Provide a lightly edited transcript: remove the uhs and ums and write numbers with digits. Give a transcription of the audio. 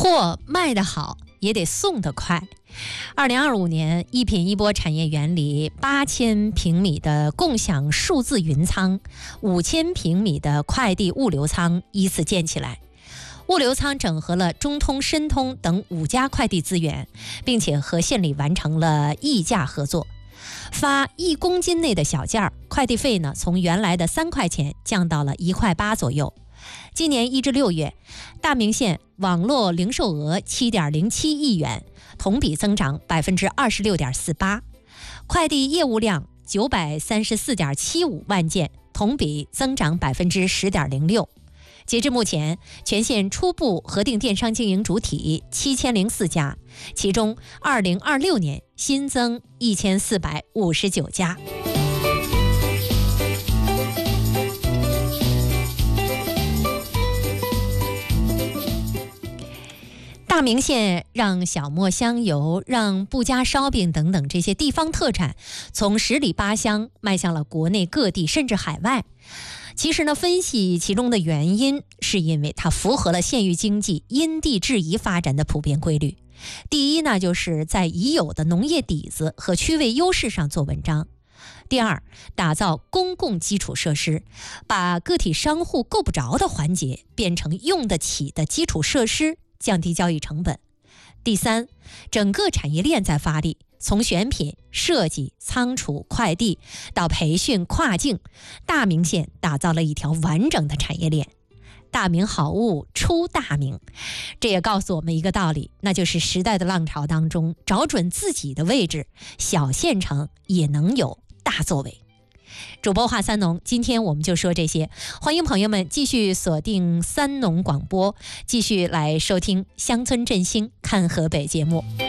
货卖得好也得送得快。2025年，一品一波产业园里8000平米的共享数字云仓、5000平米的快递物流仓依次建起来。物流仓整合了中通、申通等5家快递资源，并且和县里完成了议价合作。发1公斤内的小件儿，快递费呢从原来的3块钱降到了1块8左右。今年1至6月，大名县网络零售额7.07亿元，同比增长26.48%，快递业务量934.75万件，同比增长10.06%。截至目前，全县初步核定电商经营主体7004家，其中2026年新增1459家。大名县让小磨香油、让布家烧饼等等这些地方特产从10里8乡迈向了国内各地甚至海外。其实呢，分析其中的原因，是因为它符合了县域经济因地制宜发展的普遍规律。第一呢，就是在已有的农业底子和区位优势上做文章。第二，打造公共基础设施，把个体商户够不着的环节变成用得起的基础设施，降低交易成本。第三，整个产业链在发力，从选品、设计、仓储、快递到培训、跨境，大名县打造了一条完整的产业链。大名好物出大名，这也告诉我们一个道理，那就是时代的浪潮当中，找准自己的位置，小县城也能有大作为。主播话三农，今天我们就说这些，欢迎朋友们继续锁定三农广播，继续来收听乡村振兴看河北节目。